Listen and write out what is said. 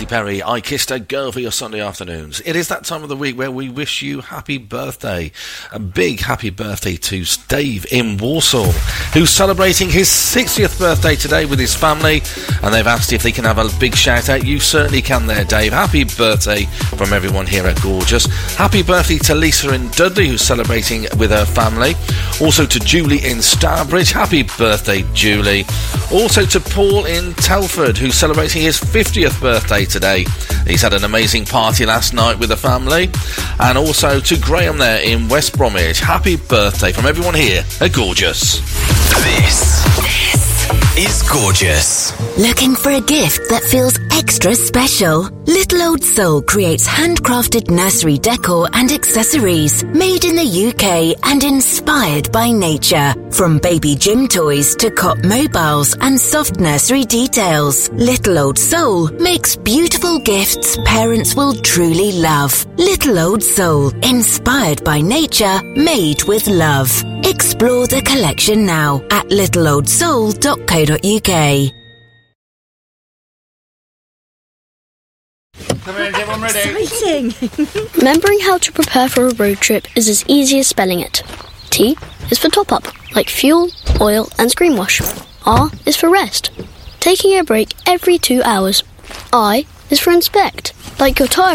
Katy Perry, I Kissed a Girl for your Sunday afternoons. It is that time of the week where we wish you happy birthday. A big happy birthday to Dave in Warsaw, who's celebrating his 60th birthday today with his family, and they've asked if they can have a big shout out. You certainly can there, Dave. Happy birthday from everyone here at Gorgeous. Happy birthday to Lisa in Dudley, who's celebrating with her family. Also to Julie in Starbridge. Happy birthday, Julie. Also to Paul in Telford, who's celebrating his 50th birthday today. He's had an amazing party last night with the family. And also to Graham there in West Bromwich. Happy birthday from everyone here at Gorgeous. This is Gorgeous. Looking for a gift that feels extra special? Little Old Soul creates handcrafted nursery decor and accessories made in the UK and inspired by nature. From baby gym toys to cot mobiles and soft nursery details, Little Old Soul makes beautiful gifts parents will truly love. Little Old Soul, inspired by nature, made with love. Explore the collection now at littleoldsoul.co.uk. Come in, everyone ready? Exciting! Remembering how to prepare for a road trip is as easy as spelling it. T is for top up, like fuel, oil and screen wash. R is for rest, taking a break every 2 hours. I is for inspect, like your tyre